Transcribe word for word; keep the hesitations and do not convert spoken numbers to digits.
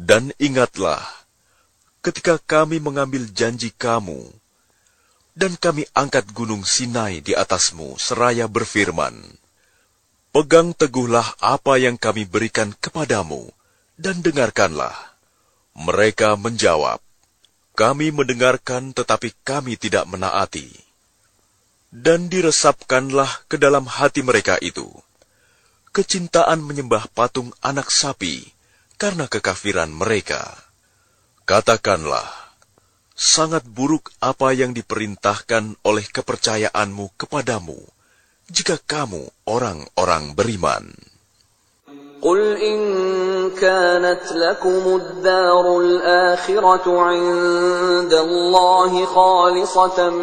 Dan ingatlah, ketika kami mengambil janji kamu, dan kami angkat gunung Sinai di atasmu seraya berfirman, pegang teguhlah apa yang kami berikan kepadamu, dan dengarkanlah. Mereka menjawab, kami mendengarkan tetapi kami tidak menaati. Dan diresapkanlah ke dalam hati mereka itu kecintaan menyembah patung anak sapi karena kekafiran mereka. Katakanlah, sangat buruk apa yang diperintahkan oleh kepercayaanmu kepadamu, jika kamu orang-orang beriman. قل إن كانت لكم الدار الآخرة عند الله خالصة